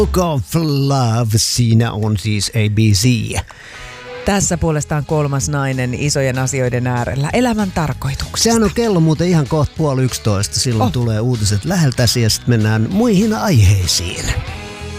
Book of Love, siinä on siis ABC. Tässä puolestaan kolmas nainen isojen asioiden äärellä, elämän tarkoituksesta. Sehän on kello muuten ihan kohta 10:30, silloin tulee uutiset läheltäsi ja sitten mennään muihin aiheisiin.